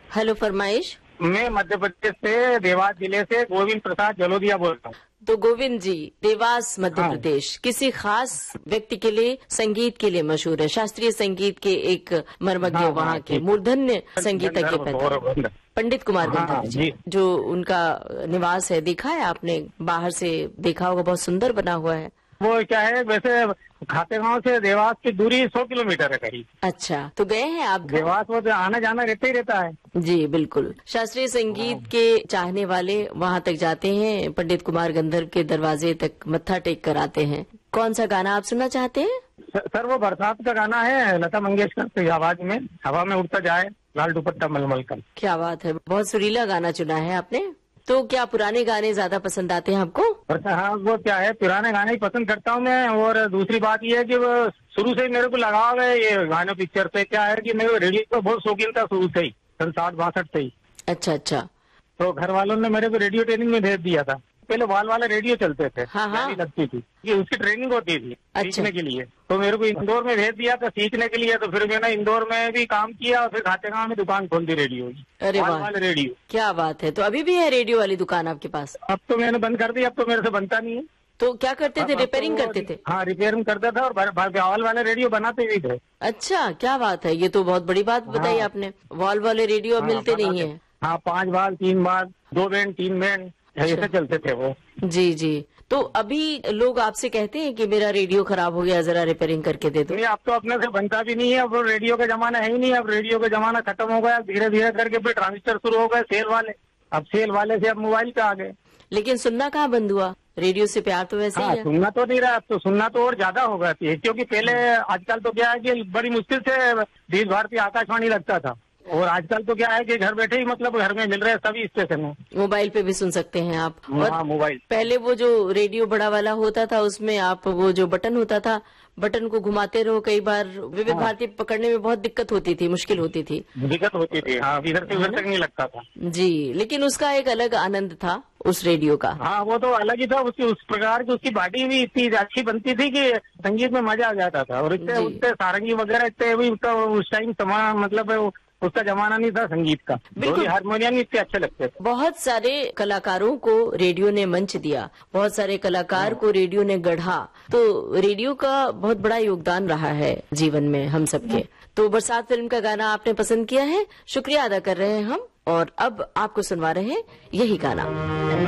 Hello, फरमाइश। मैं मध्य प्रदेश से देवास जिले से गोविंद प्रसाद जलोदिया बोल रहा हूँ। तो गोविंद जी, देवास मध्य हाँ। प्रदेश किसी खास व्यक्ति के लिए, संगीत के लिए मशहूर है, शास्त्रीय संगीत के एक मर्मज्ञ हाँ, वहाँ के ठीक। मूर्धन्य संगीतज्ञ गंधर्व, पैदा गौरव। पंडित कुमार हाँ, गंधर्व जी, जी। जो उनका निवास है, देखा है आपने? बाहर से देखा होगा, बहुत सुंदर बना हुआ है। वो क्या है, वैसे खातेगांव से देवास की दूरी 100 किलोमीटर है करीब। अच्छा, तो गए हैं आप घर? देवास वो तो आना जाना रहता ही रहता है। जी बिल्कुल, शास्त्रीय संगीत के चाहने वाले वहाँ तक जाते हैं, पंडित कुमार गंधर्व के दरवाजे तक मत्था टेक कर आते हैं। कौन सा गाना आप सुनना चाहते हैं? सर वो बरसात का गाना है, लता मंगेशकर की आवाज में, हवा में उड़ता जाए लाल दुपट्टा मलमल का। क्या बात है, बहुत सुरीला गाना चुना है आपने। तो क्या पुराने गाने ज्यादा पसंद आते हैं आपको? हाँ, वो क्या है, पुराने गाने ही पसंद करता हूँ मैं। और दूसरी बात ये है कि वो शुरू से ही मेरे को लगाव है ये गाने पिक्चर से। क्या है कि मैं रेडियो का बहुत शौकीन था शुरू से ही, सन 60-62 से ही। अच्छा अच्छा। तो घर वालों ने मेरे को रेडियो ट्रेनिंग में भेज दिया था। पहले वॉल वाले रेडियो चलते थे, हाँ, हाँ। लगती थी कि उसकी ट्रेनिंग होती थी अच्छा। सीखने के लिए। तो मेरे को इंदौर में भेज दिया था सीखने के लिए। तो फिर मैंने इंदौर में भी काम किया और फिर खातेगांव में दुकान खोल दी रेडियो की। अरे वॉल वाह, वाले रेडियो। क्या बात है। तो अभी भी है रेडियो वाली दुकान आपके पास? अब तो मैंने बंद कर दी, अब तो मेरे से बनता नहीं है। तो क्या करते थे, अब रिपेयरिंग तो- करते थे? हाँ, रिपेयरिंग करता था और वॉल वाले रेडियो बनाते भी थे। अच्छा, क्या बात है, ये तो बहुत बड़ी बात बताई हाँ। आपने। वॉल वाले रेडियो अब हाँ, मिलते नहीं बनाते। है। हाँ, 5 बार 3 बार 2 बैंड 3 बैंड ऐसे चलते थे वो। जी जी। तो अभी लोग आपसे कहते हैं कि मेरा रेडियो खराब हो गया, जरा रिपेयरिंग करके दे दो। नहीं, अब तो अपने से बनता भी नहीं है। अब रेडियो का जमाना है ही नहीं। अब रेडियो का जमाना खत्म हो गया। धीरे धीरे करके फिर ट्रांजिस्टर शुरू हो गए, सेल वाले। अब सेल वाले से अब मोबाइल पे आ गए। लेकिन सुनना कहाँ बंद हुआ, रेडियो से प्यार तो वैसे हाँ, ही है। सुनना तो नहीं रहा। अब तो सुनना तो और ज्यादा हो गया है, क्योंकि पहले आजकल तो क्या है कि बड़ी मुश्किल से देश भारती आकाशवाणी लगता था। और आजकल तो क्या है कि घर बैठे ही मतलब घर में मिल रहे हैं सभी स्टेशन में। मोबाइल पे भी सुन सकते हैं आप। और हाँ, मोबाइल। पहले वो जो रेडियो बड़ा वाला होता था, उसमें आप वो जो बटन होता था, बटन को घुमाते रहो, कई बार विविध भारती पकड़ने में बहुत दिक्कत होती थी, मुश्किल होती थी। दिक्कत होती थी। हाँ, इधर से उधर तक नहीं लगता था। जी, लेकिन उसका एक अलग आनंद था उस रेडियो का। हाँ, वो तो अलग ही था। उसकी उस प्रकार की उसकी बॉडी भी इतनी अच्छी बनती थी कि संगीत में मजा आ जाता था। और इतने जी। उससे सारंगी वगैरह इतने भी उस टाइम मतलब उसका जमाना नहीं था संगीत का। बिल्कुल। हारमोनियम इतने अच्छे लगते थे। बहुत सारे कलाकारों को रेडियो ने मंच दिया, बहुत सारे कलाकार को रेडियो ने गढ़ा। तो रेडियो का बहुत बड़ा योगदान रहा है जीवन में हम सबके। तो बरसात फिल्म का गाना आपने पसंद किया है, शुक्रिया अदा कर रहे हैं हम। और अब आपको सुनवा रहे हैं यही गाना।